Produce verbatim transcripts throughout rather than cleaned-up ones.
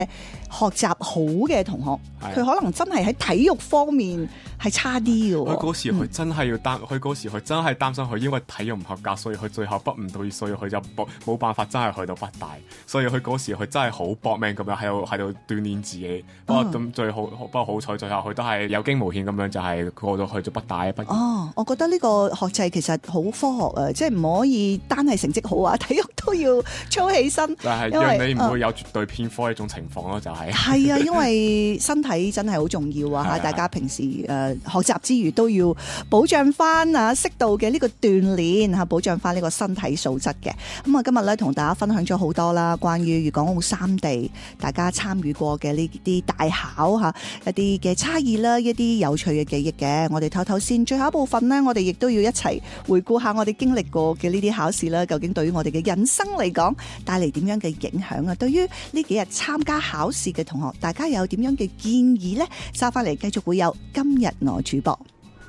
學習好嘅同學，佢可能真係喺體育方面係差啲嘅。 佢嗰時佢真係要擔，佢嗰時佢真係擔心佢因為體育唔合格，所以佢最後畢唔到業，所以佢就冇冇辦法真係去到北大。所以佢嗰時佢真係好搏命咁樣喺度喺度鍛鍊自己。不過咁最好不過好彩，最後佢都係有驚無險咁樣就係過到去咗北大畢業。 哦，我覺得呢個學制其實好科學啊，即係唔可以單係成績好啊，體育都要操起身。 但係讓你唔會有絕對偏科呢種情況咯，就係。 係啊，因為身體真係好重要啊！嚇，大家平時誒、呃、學習之餘都要保障翻啊適度嘅呢個鍛鍊嚇，保障翻呢個身體素質嘅。咁啊，今日咧同大家分享咗好多啦，關於粵港澳三地大家參與過嘅呢啲大考嚇一啲嘅差異啦，一啲有趣嘅記憶嘅。我哋唞唞先，最後一部分呢，我哋亦都要一齊回顧下我哋經歷過嘅呢啲考試啦，究竟對於我哋嘅人生嚟講帶嚟點樣嘅影響啊？對於呢幾日參加考試嘅同學，大家有點樣嘅建議呢？收翻嚟繼續會有今日我主播。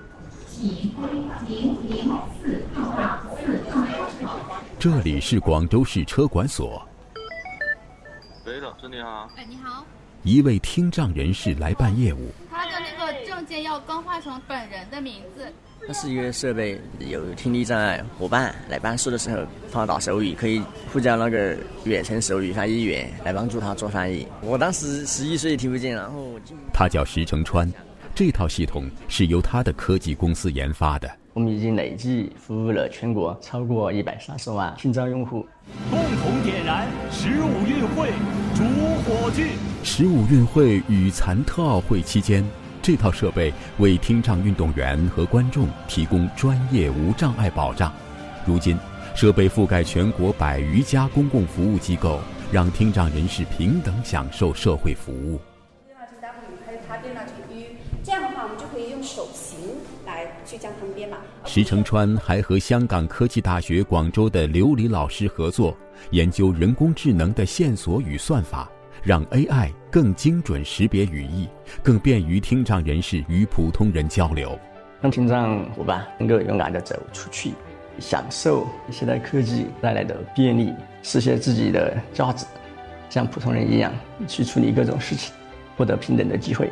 這裡是廣州市車管所。 喂，老師你好。 哎，你好。 一位聽障人士來辦業務。 他的那個證件要更換成本人的名字。 它是一個設備，有聽力障礙夥伴來辦事的時候放到手語，可以呼叫那個遠程手語翻譯員來幫助他做翻譯。我當時十一歲聽不見，然後他叫石成川，這套系統是由他的科技公司研發的。 我們已經累計服務了全國超過一百三十萬聽障用戶。 共同點燃十五運會主火炬。 十五運會與殘特奧會期間，這套設備為聽障運動員和觀眾提供專業無障礙保障。如今，設備覆蓋全國百餘家公共服務機構，讓聽障人士平等享受社會服務。 電腦乘 W 還有它電腦乘 U， 這樣的話，我們就可以用手型來去將它們編碼。 石成川還和香港科技大學廣州的劉黎老師合作，研究人工智能的線索與算法，讓 A I 更精準識別語義，更便於聽障人士與普通人交流， 讓聽障夥伴能夠勇敢地走出去，享受現代科技帶來的便利，實現自己的價值，像普通人一樣去處理各種事情，獲得平等的機會。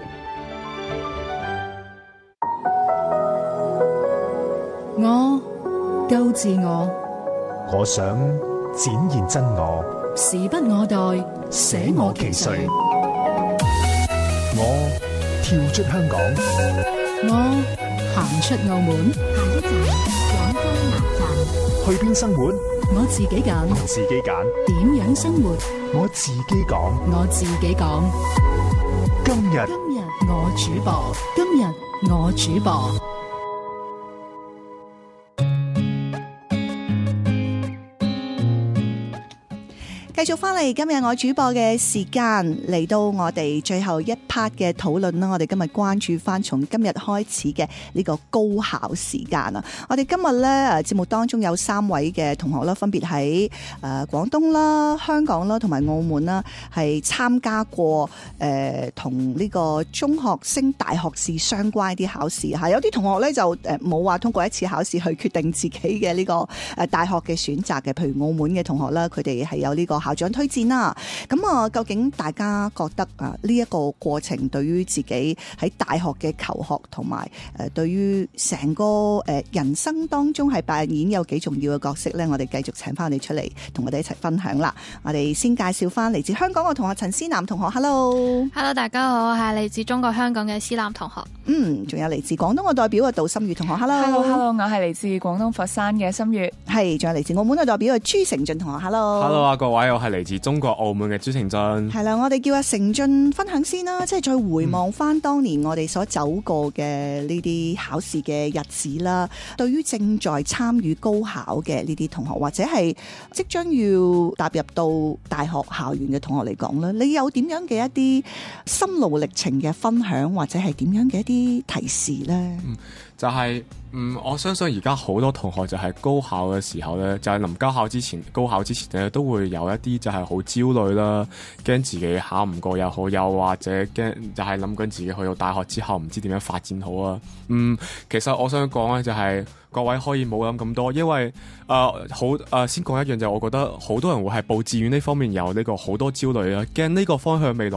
我夠自我， 我想展現真我， 時不我待，捨我其誰。 我跳出香港， 我行出澳門， 下一站廣州南站。 去邊生活？ 我自己揀， 我自己揀。 點樣生活？ 我自己講， 我自己講。 今日今日我主播，今日我主播。 繼續翻嚟今日我主播嘅時間，嚟到我哋最後一 part 嘅討論啦。我哋今日關注翻從今日開始嘅呢個高考時間啊！我哋今日咧誒節目當中有三位嘅同學啦，分別喺誒廣東啦、香港啦同埋澳門啦，係參加過誒同呢個中學升大學試相關啲考試嚇。有啲同學咧就誒冇話通過一次考試去決定自己嘅呢個誒大學嘅選擇嘅，譬如澳門嘅同學啦，佢哋係有呢個校長推薦啦。咁啊，究竟大家覺得啊呢一個過程對於自己喺大學嘅求學同埋誒對於成個誒人生當中係扮演有幾重要嘅角色咧？我哋繼續請翻你出嚟同我哋一齊分享啦。我哋先介紹翻嚟自香港嘅同學陳思南同學 ，Hello，Hello， 大家好，我係嚟自中國香港嘅思南同學。 嗯，仲有嚟自廣東嘅代表嘅杜心月同學 ，Hello，Hello， 我係嚟自廣東佛山嘅心月。 係，仲有嚟自澳門嘅代表嘅朱成俊同學 ，Hello，Hello 啊各位，我係嚟自中國澳門嘅朱成俊。 係啦，我哋叫阿成俊分享先啦，即係再回望翻當年我哋所走過嘅呢啲考試嘅日子啦。對於正在參與高考嘅呢啲同學，或者係即將要踏入到大學校園嘅同學嚟講咧，你有點樣嘅一啲心路歷程嘅分享，或者係點樣嘅一啲提示呢？ 嗯，就係、是。嗯，我相信而家好多同學就係高考嘅時候呢，就係、是、臨高考之前，高考之前呢都會有一啲就係好焦慮啦，驚自己考唔過又好，又或者驚就係諗緊自己去到大學之後唔知點樣發展好啊。嗯，其實我想講呢，就係、是、各位可以冇諗咁多，因為誒、呃、好誒、呃、先講一樣就係我覺得好多人會係報志願呢方面有呢個好多焦慮啦，驚呢個方向未來